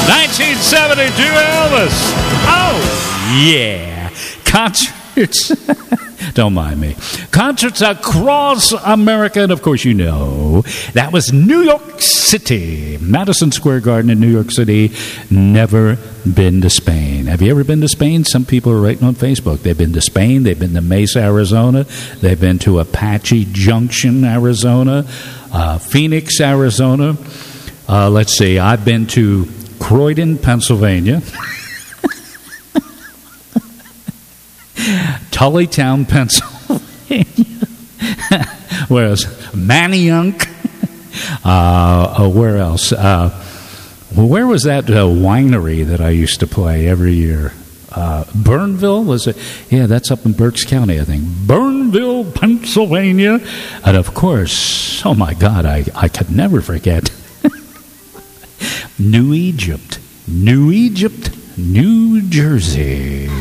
1972 Elvis. Oh, yeah. Concerts. Don't mind me. Concerts across America. And, of course, you know, that was New York City. Madison Square Garden in New York City. Never been to Spain. Have you ever been to Spain? Some people are writing on Facebook. They've been to Spain. They've been to Mesa, Arizona. They've been to Apache Junction, Arizona. Phoenix, Arizona. Let's see. I've been to Croydon, Pennsylvania. Tullytown, Pennsylvania. Whereas Manayunk. Where else? Where was that winery that I used to play every year? Burnville, was it? Yeah, that's up in Berks County, I think. Burnville, Pennsylvania. And of course, oh my God, I could never forget New Egypt, New Jersey.